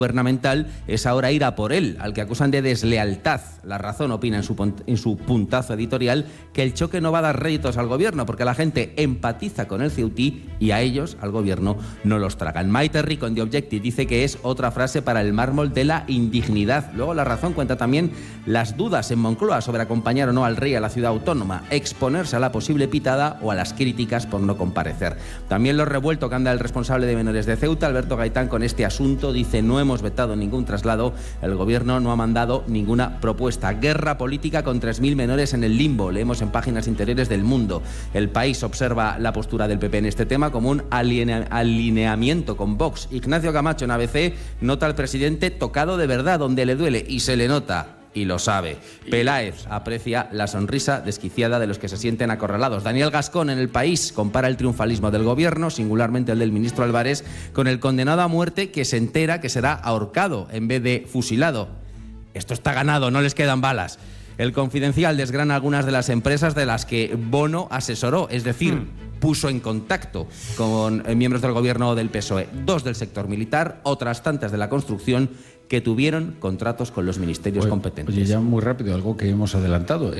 gubernamental es ahora ir a por él, al que acusan de deslealtad. La Razón opina en su puntazo editorial que el choque no va a dar réditos al gobierno porque la gente empatiza con el Ceutí y a ellos, al gobierno, no los tragan. Maite Rico en The Objective dice que es otra frase para el mármol de la indignidad. Luego La Razón cuenta también las dudas en Moncloa sobre acompañar o no al rey a la ciudad autónoma, exponerse a la posible pitada o a las críticas por no comparecer. También lo revuelto que anda el responsable de menores de Ceuta, Alberto Gaitán, con este asunto. Dice: no hemos vetado ningún traslado, el gobierno no ha mandado ninguna propuesta. Guerra política con 3.000 menores en el limbo, leemos en páginas interiores del Mundo. El País observa la postura del PP en este tema como un alineamiento con Vox. Ignacio Camacho en ABC nota al presidente tocado de verdad, donde le duele, y se le nota. Y lo sabe. Peláez aprecia la sonrisa desquiciada de los que se sienten acorralados. Daniel Gascón en El País compara el triunfalismo del gobierno, singularmente el del ministro Álvarez, con el condenado a muerte que se entera que será ahorcado en vez de fusilado. Esto está ganado, no les quedan balas. El Confidencial desgrana algunas de las empresas de las que Bono asesoró, es decir, puso en contacto con miembros del gobierno del PSOE, 2 del sector militar, otras tantas de la construcción, que tuvieron contratos con los ministerios competentes. Oye, ya muy rápido, algo que hemos adelantado,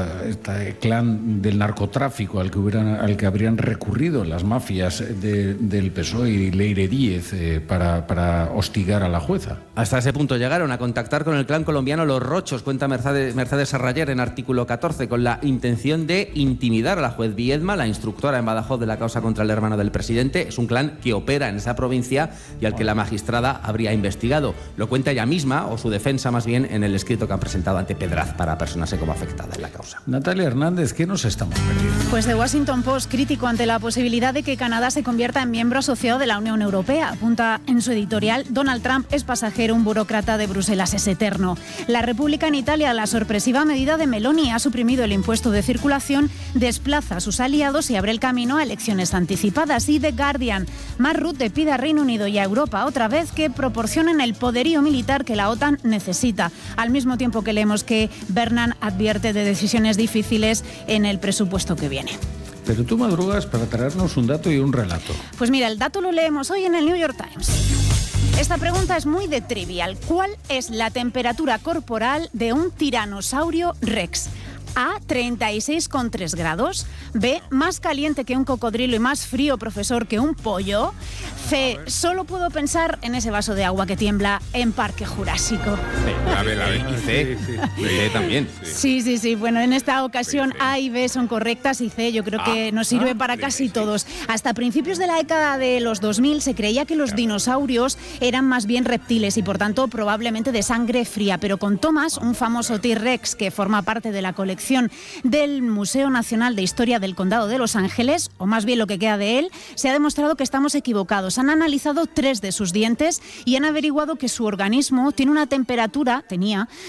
este clan del narcotráfico al que habrían recurrido las mafias del PSOE y Leire Díez para hostigar a la jueza. Hasta ese punto llegaron a contactar con el clan colombiano Los Rochos, cuenta Mercedes Serrayer en artículo 14, con la intención de intimidar a la juez Viedma, la instructora en Badajoz de la causa contra el hermano del presidente. Es un clan que opera en esa provincia y al que la magistrada habría investigado. Lo cuenta ella misma, o su defensa más bien, en el escrito que han presentado ante Pedraz para personarse como afectada en la causa. Natalia Hernández, ¿qué nos estamos perdiendo? Pues The Washington Post, crítico ante la posibilidad de que Canadá se convierta en miembro asociado de la Unión Europea. Apunta en su editorial: Donald Trump es pasajero, un burócrata de Bruselas es eterno. La República en Italia, la sorpresiva medida de Meloni ha suprimido el impuesto de circulación, desplaza a sus aliados y abre el camino a elecciones anticipadas. Y The Guardian, Mark Rutte pide a Reino Unido y a Europa otra vez que proporcionen el poderío militar que la OTAN necesita, al mismo tiempo que leemos que Bernan advierte de decisiones difíciles en el presupuesto que viene. Pero tú madrugas para traernos un dato y un relato. Pues mira, el dato lo leemos hoy en el New York Times. Esta pregunta es muy de trivial. ¿Cuál es la temperatura corporal de un tiranosaurio rex? A, 36,3 grados. B, más caliente que un cocodrilo y más frío, profesor, que un pollo. C, solo puedo pensar en ese vaso de agua que tiembla en Parque Jurásico. La B. Y C. C también. Sí. Bueno, en esta ocasión A y B son correctas y C yo creo que nos sirve para casi todos. Hasta principios de la década de los 2000 se creía que los dinosaurios eran más bien reptiles y por tanto probablemente de sangre fría, pero con Thomas, un famoso T-Rex que forma parte de la colección del Museo Nacional de Historia del Condado de Los Ángeles, o más bien lo que queda de él, se ha demostrado que estamos equivocados. Han analizado 3 de sus dientes y han averiguado que su organismo tenía una temperatura de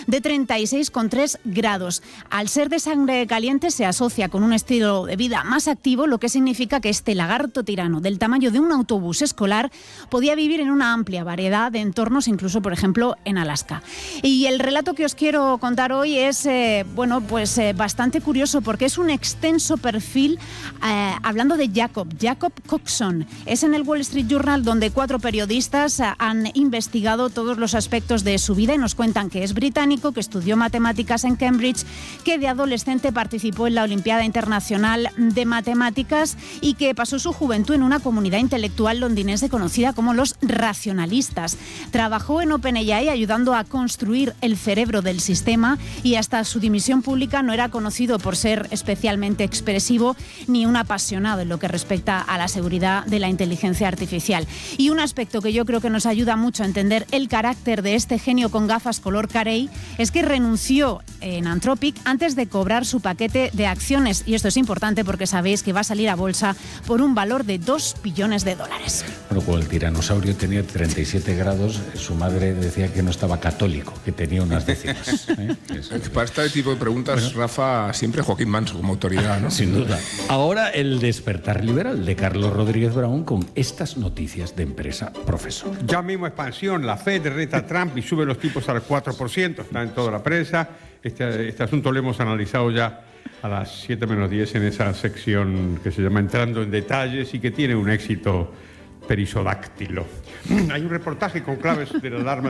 36,3 grados. Al ser de sangre caliente se asocia con un estilo de vida más activo, lo que significa que este lagarto tirano del tamaño de un autobús escolar podía vivir en una amplia variedad de entornos, incluso por ejemplo en Alaska. Y el relato que os quiero contar hoy es bastante curioso porque es un extenso perfil hablando de Jacob Coxon. Es en el Wall Street Journal donde 4 periodistas han investigado todos los aspectos de su vida y nos cuentan que es británico, que estudió matemáticas en Cambridge, que de adolescente participó en la Olimpiada Internacional de Matemáticas y que pasó su juventud en una comunidad intelectual londinense conocida como los racionalistas. Trabajó en OpenAI ayudando a construir el cerebro del sistema y hasta su dimisión pública no era conocido por ser especialmente expresivo ni un apasionado en lo que respecta a la seguridad de la inteligencia artificial. Y un aspecto que yo creo que nos ayuda mucho a entender el carácter de este genio con gafas color carey es que renunció en Anthropic antes de cobrar su paquete de acciones. Y esto es importante porque sabéis que va a salir a bolsa por un valor de $2 billones. Bueno, cuando el tiranosaurio tenía 37 grados, su madre decía que no estaba católico, que tenía unas décimas. Para este tipo de preguntas, Rafa, siempre Joaquín Manso como autoridad, ¿no? Sin duda. Ahora el despertar liberal de Carlos Rodríguez Brown con estas noticias de empresa, profesor. Ya mismo expansión, la Fed reta a Trump y sube los tipos al 4%, está en toda la prensa. Este asunto lo hemos analizado ya a las 7 menos 10 en esa sección que se llama Entrando en Detalles y que tiene un éxito perisodáctilo. Hay un reportaje con claves de la alarma